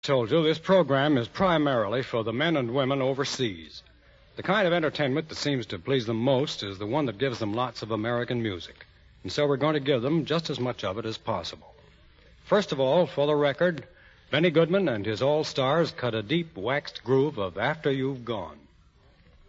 Told you, this program is primarily for the men and women overseas. The kind of entertainment that seems to please them most is the one that gives them lots of American music. And so we're going to give them just as much of it as possible. First of all, for the record, Benny Goodman and his All-Stars cut a deep waxed groove of After You've Gone.